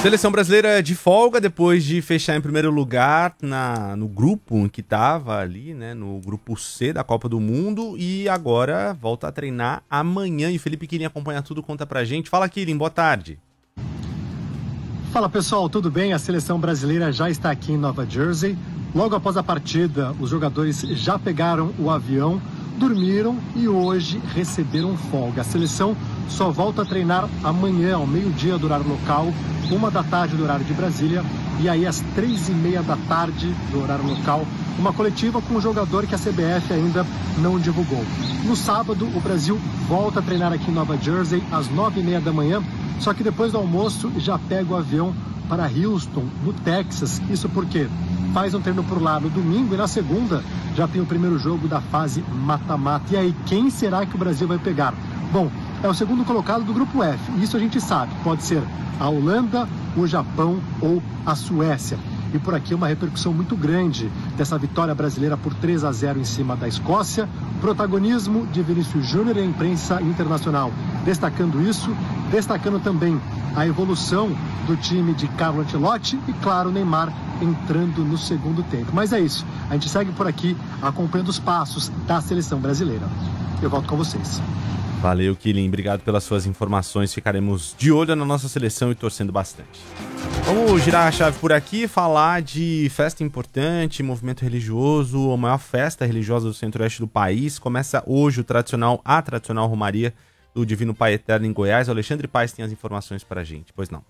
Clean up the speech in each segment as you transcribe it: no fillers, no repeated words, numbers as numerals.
Seleção brasileira de folga depois de fechar em primeiro lugar no grupo em que estava ali, né, no grupo C da Copa do Mundo, e agora volta a treinar amanhã. E o Felipe Quirin acompanha tudo, conta pra gente. Fala, Quirin, boa tarde. Fala pessoal, tudo bem? A seleção brasileira já está aqui em Nova Jersey. Logo após a partida, os jogadores já pegaram o avião, dormiram e hoje receberam folga. A seleção só volta a treinar amanhã, ao meio-dia do horário local, 1h da tarde do horário de Brasília, e aí às 3h30 do horário local, uma coletiva com um jogador que a CBF ainda não divulgou. No sábado, o Brasil volta a treinar aqui em Nova Jersey às 9h30, só que depois do almoço já pega o avião para Houston, no Texas. Isso porque faz um treino por lá no domingo e na segunda já tem o primeiro jogo da fase mata-mata. E aí, quem será que o Brasil vai pegar? Bom, é o segundo colocado do grupo F, isso a gente sabe, pode ser a Holanda, o Japão ou a Suécia. E por aqui uma repercussão muito grande dessa vitória brasileira por 3-0 em cima da Escócia. Protagonismo de Vinícius Júnior e a imprensa internacional destacando isso, destacando também a evolução do time de Carlo Ancelotti e, claro, Neymar entrando no segundo tempo. Mas é isso, a gente segue por aqui acompanhando os passos da seleção brasileira. Eu volto com vocês. Valeu, Quirin. Obrigado pelas suas informações. Ficaremos de olho na nossa seleção e torcendo bastante. Vamos girar a chave por aqui, falar de festa importante, movimento religioso, a maior festa religiosa do centro-oeste do país. Começa hoje a tradicional Romaria do Divino Pai Eterno em Goiás. O Alexandre Paes tem as informações para a gente. Pois não.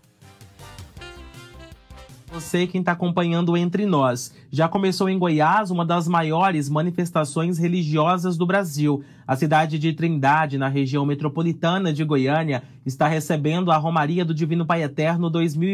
Você quem está acompanhando Entre Nós. Já começou em Goiás uma das maiores manifestações religiosas do Brasil. A cidade de Trindade, na região metropolitana de Goiânia, está recebendo a Romaria do Divino Pai Eterno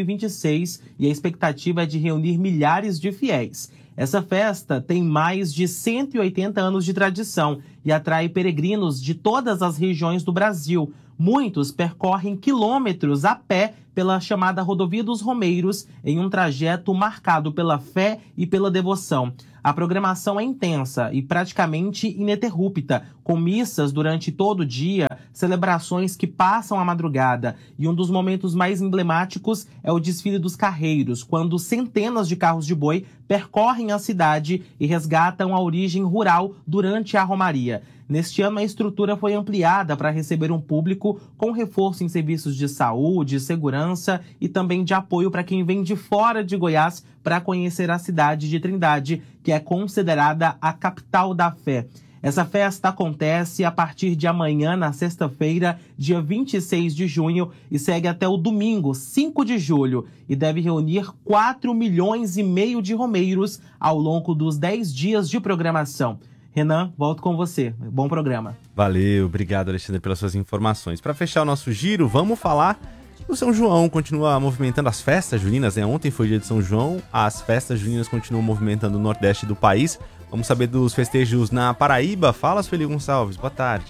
2026 e a expectativa é de reunir milhares de fiéis. Essa festa tem mais de 180 anos de tradição e atrai peregrinos de todas as regiões do Brasil. Muitos percorrem quilômetros a pé pela chamada Rodovia dos Romeiros, em um trajeto marcado pela fé e pela devoção. A programação é intensa e praticamente ininterrupta, com missas durante todo o dia, celebrações que passam a madrugada. E um dos momentos mais emblemáticos é o desfile dos carreiros, quando centenas de carros de boi percorrem a cidade e resgatam a origem rural durante a romaria. Neste ano, a estrutura foi ampliada para receber um público com reforço em serviços de saúde, segurança e também de apoio para quem vem de fora de Goiás para conhecer a cidade de Trindade, que é considerada a capital da fé. Essa festa acontece a partir de amanhã, na sexta-feira, dia 26 de junho, e segue até o domingo, 5 de julho, e deve reunir 4,5 milhões de romeiros ao longo dos 10 dias de programação. Renan, volto com você. Bom programa. Valeu, obrigado, Alexandre, pelas suas informações. Para fechar o nosso giro, vamos falar do São João. Continua movimentando as festas juninas, né? Ontem foi dia de São João, as festas juninas continuam movimentando o nordeste do país. Vamos saber dos festejos na Paraíba. Fala, Sueli Gonçalves, boa tarde.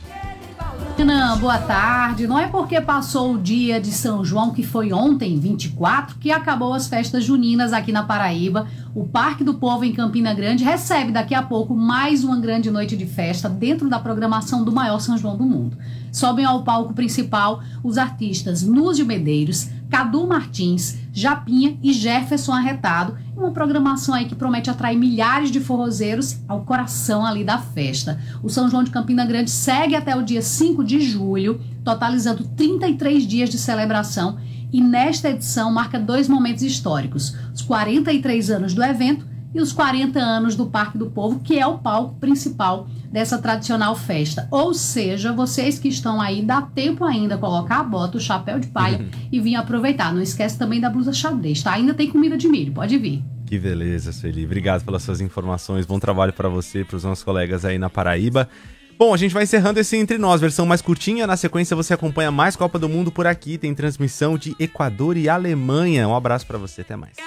Renan, boa tarde. Não é porque passou o dia de São João, que foi ontem, 24, que acabou as festas juninas aqui na Paraíba. O Parque do Povo, em Campina Grande, recebe daqui a pouco mais uma grande noite de festa dentro da programação do maior São João do mundo. Sobem ao palco principal os artistas Núzio Medeiros, Cadu Martins, Japinha e Jefferson Arretado, uma programação aí que promete atrair milhares de forrozeiros ao coração ali da festa. O São João de Campina Grande segue até o dia 5 de julho, totalizando 33 dias de celebração, e nesta edição marca 2 momentos históricos: os 43 anos do evento e os 40 anos do Parque do Povo, que é o palco principal dessa tradicional festa. Ou seja, vocês que estão aí, dá tempo ainda colocar a bota, o chapéu de palha e vir aproveitar. Não esquece também da blusa xadrez, tá? Ainda tem comida de milho, pode vir. Que beleza, Sueli. Obrigado pelas suas informações. Bom trabalho para você e para os nossos colegas aí na Paraíba. Bom, a gente vai encerrando esse Entre Nós, versão mais curtinha. Na sequência você acompanha mais Copa do Mundo por aqui. Tem transmissão de Equador e Alemanha. Um abraço para você, até mais.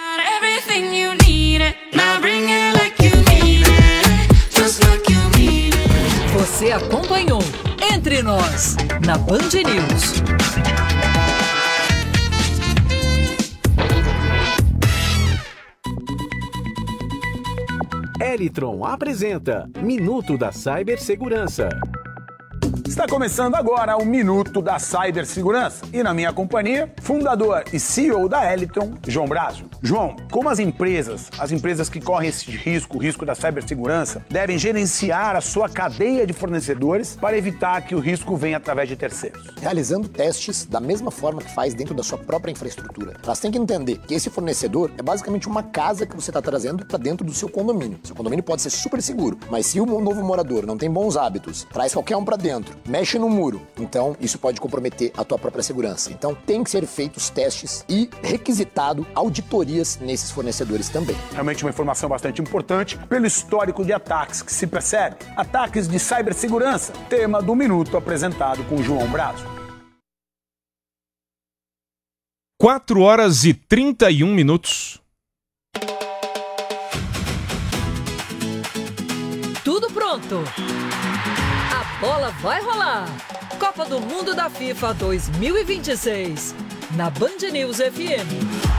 Você acompanhou Entre Nós, na Band News. Elitron apresenta Minuto da Cibersegurança. Está começando agora o Minuto da Cibersegurança e na minha companhia, fundador e CEO da Eliton, João Brazo. João, como as empresas que correm esse risco, o risco da cibersegurança, devem gerenciar a sua cadeia de fornecedores para evitar que o risco venha através de terceiros? Realizando testes da mesma forma que faz dentro da sua própria infraestrutura. Elas têm que entender que esse fornecedor é basicamente uma casa que você está trazendo para dentro do seu condomínio. Seu condomínio pode ser super seguro, mas se o novo morador não tem bons hábitos, traz qualquer um para dentro, mexe no muro, então isso pode comprometer a tua própria segurança. Então tem que ser feitos testes e requisitado auditorias nesses fornecedores também. Realmente uma informação bastante importante pelo histórico de ataques que se percebe. Ataques de cibersegurança, tema do Minuto apresentado com João Brazo. 4h31. Tudo pronto. A bola vai rolar. Copa do Mundo da FIFA 2026. Na Band News FM.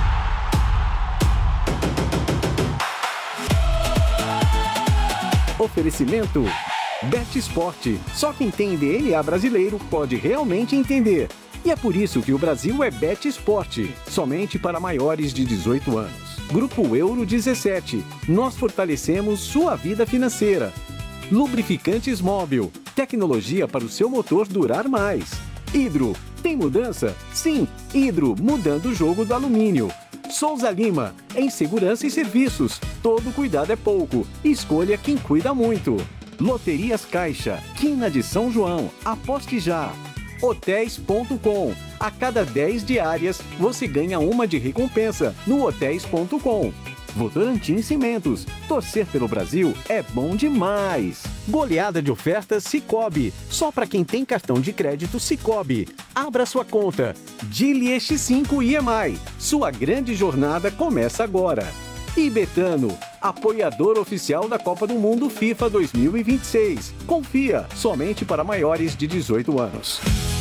Oferecimento Bet Sport. Só quem tem DNA brasileiro pode realmente entender. E é por isso que o Brasil é Bet Sport, somente para maiores de 18 anos. Grupo Euro 17. Nós fortalecemos sua vida financeira. Lubrificantes Móbil. Tecnologia para o seu motor durar mais. Hidro. Tem mudança? Sim, Hidro, mudando o jogo do alumínio. Souza Lima. Em segurança e serviços. Todo cuidado é pouco. Escolha quem cuida muito. Loterias Caixa. Quina de São João. Aposte já. Hotéis.com. A cada 10 diárias, você ganha uma de recompensa no Hotéis.com. Votorantim Cimentos. Torcer pelo Brasil é bom demais. Goleada de ofertas Sicoob. Só para quem tem cartão de crédito Sicoob. Abra sua conta. Dili X5 IEMAI. Sua grande jornada começa agora. E Betano, apoiador oficial da Copa do Mundo FIFA 2026. Confia, somente para maiores de 18 anos.